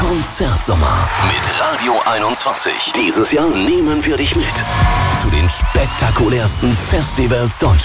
Konzertsommer mit Radio 21. Dieses Jahr nehmen wir dich mit zu den spektakulärsten Festivals Deutschlands.